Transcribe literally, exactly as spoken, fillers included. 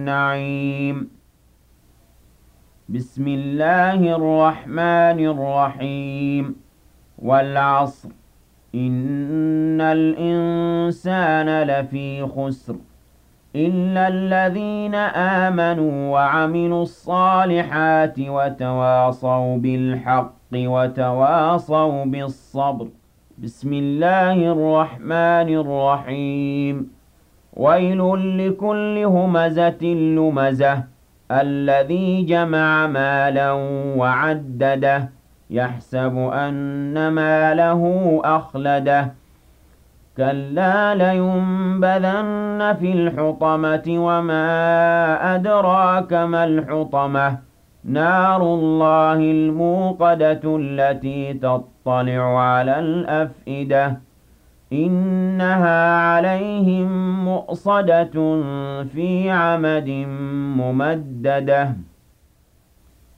النعيم بسم الله الرحمن الرحيم والعصر إن الإنسان لفي خسر إلا الذين آمنوا وعملوا الصالحات وتواصوا بالحق وتواصوا بالصبر بسم الله الرحمن الرحيم ويل لكل همزة لمزة الذي جمع مالا وعدده يحسب أن ماله أخلده كلا لينبذن في الحطمة وما أدراك ما الحطمة نار الله الموقدة التي تطلع على الأفئدة إنها عليهم مؤصدة في عمد ممددة